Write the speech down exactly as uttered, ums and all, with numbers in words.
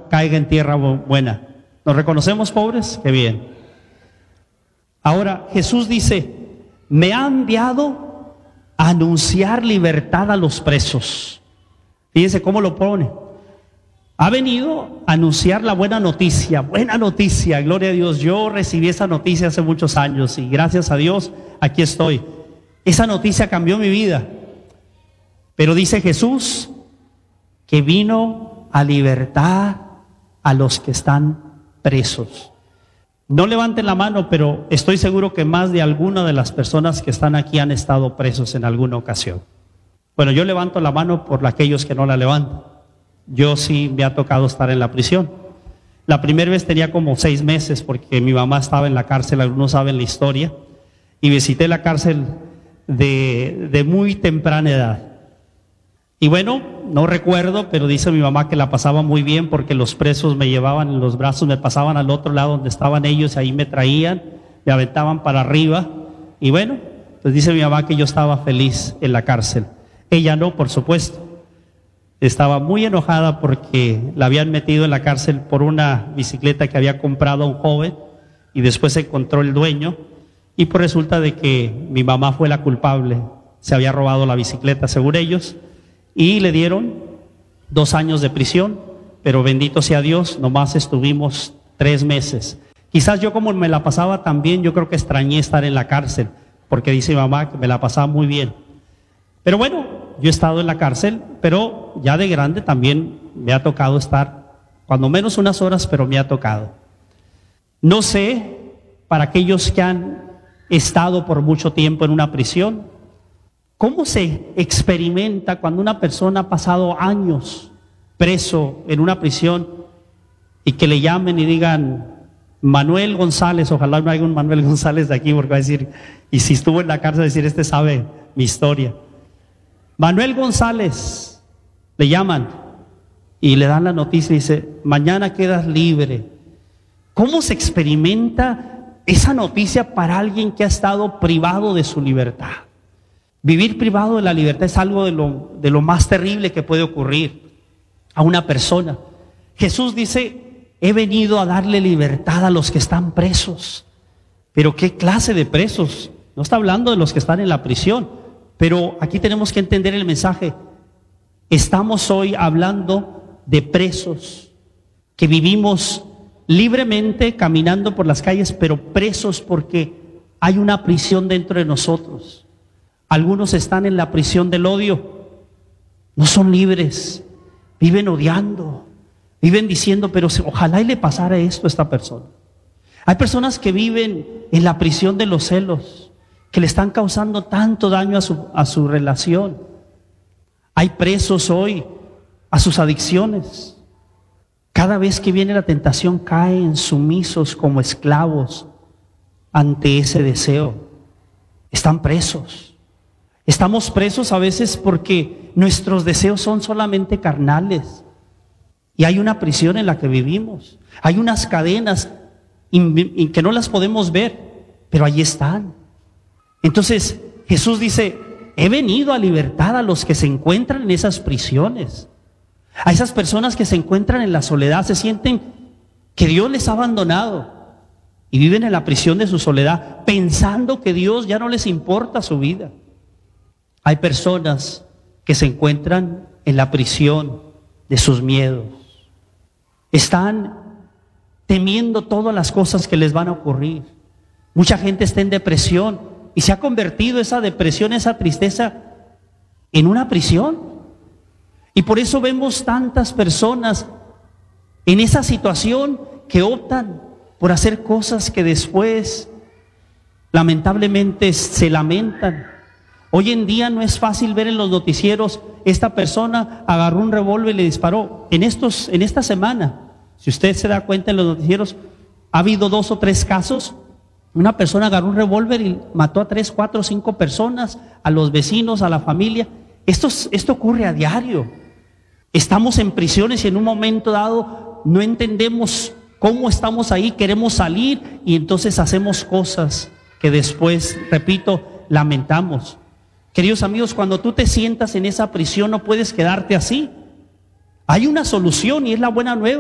caiga en tierra buena. ¿Nos reconocemos pobres? Qué bien. Ahora, Jesús dice, me ha enviado a anunciar libertad a los presos. Fíjense cómo lo pone. Ha venido a anunciar la buena noticia, buena noticia, gloria a Dios. Yo recibí esa noticia hace muchos años y gracias a Dios aquí estoy. Esa noticia cambió mi vida. Pero dice Jesús que vino a libertar a los que están presos. No levanten la mano, pero estoy seguro que más de alguna de las personas que están aquí han estado presos en alguna ocasión. Bueno, yo levanto la mano por aquellos que no la levantan. Yo sí me ha tocado estar en la prisión. La primera vez tenía como seis meses porque mi mamá estaba en la cárcel, algunos saben la historia, y visité la cárcel de, de muy temprana edad. Y bueno, no recuerdo, pero dice mi mamá que la pasaba muy bien porque los presos me llevaban en los brazos, me pasaban al otro lado donde estaban ellos, ahí me traían, me aventaban para arriba. Y bueno, pues dice mi mamá que yo estaba feliz en la cárcel. Ella no, por supuesto. Estaba muy enojada porque la habían metido en la cárcel por una bicicleta que había comprado a un joven y después se encontró el dueño y pues resulta de que mi mamá fue la culpable, se había robado la bicicleta según ellos y le dieron dos años de prisión, pero bendito sea Dios, nomás estuvimos tres meses. Quizás yo como me la pasaba tan bien, yo creo que extrañé estar en la cárcel porque dice mi mamá que me la pasaba muy bien. Pero bueno, yo he estado en la cárcel, pero ya de grande también me ha tocado estar, cuando menos unas horas, pero me ha tocado. No sé, para aquellos que han estado por mucho tiempo en una prisión, ¿cómo se experimenta cuando una persona ha pasado años preso en una prisión y que le llamen y digan, Manuel González, ojalá no haya un Manuel González de aquí, porque va a decir, y si estuvo en la cárcel, va a decir, este sabe mi historia. Manuel González, le llaman y le dan la noticia y dice, mañana quedas libre. ¿Cómo se experimenta esa noticia para alguien que ha estado privado de su libertad? Vivir privado de la libertad es algo de lo, de lo más terrible que puede ocurrir a una persona. Jesús dice, he venido a darle libertad a los que están presos. Pero ¿qué clase de presos? No está hablando de los que están en la prisión. Pero aquí tenemos que entender el mensaje. Estamos hoy hablando de presos que vivimos libremente caminando por las calles, pero presos porque hay una prisión dentro de nosotros. Algunos están en la prisión del odio, no son libres, viven odiando, viven diciendo, pero ojalá y le pasara esto a esta persona. Hay personas que viven en la prisión de los celos, que le están causando tanto daño a su, a su relación. Hay presos hoy a sus adicciones. Cada vez que viene la tentación caen sumisos como esclavos ante ese deseo. Están presos. Estamos presos a veces porque nuestros deseos son solamente carnales. Y hay una prisión en la que vivimos. Hay unas cadenas que no las podemos ver, pero ahí están. Entonces Jesús dice, he venido a libertar a los que se encuentran en esas prisiones, a esas personas que se encuentran en la soledad, se sienten que Dios les ha abandonado y viven en la prisión de su soledad, pensando que Dios ya no les importa su vida. Hay personas que se encuentran en la prisión de sus miedos, están temiendo todas las cosas que les van a ocurrir. Mucha gente está en depresión y se ha convertido esa depresión, esa tristeza en una prisión. Y por eso vemos tantas personas en esa situación que optan por hacer cosas que después lamentablemente se lamentan. Hoy en día no es fácil ver en los noticieros, esta persona agarró un revólver y le disparó. En, estos, en esta semana, si usted se da cuenta en los noticieros, ha habido dos o tres casos. Una persona agarró un revólver y mató a tres, cuatro, cinco personas, a los vecinos, a la familia. Esto, esto ocurre a diario. Estamos en prisiones y en un momento dado no entendemos cómo estamos ahí, queremos salir y entonces hacemos cosas que después, repito, lamentamos. Queridos amigos, cuando tú te sientas en esa prisión no puedes quedarte así. Hay una solución y es la buena nueva.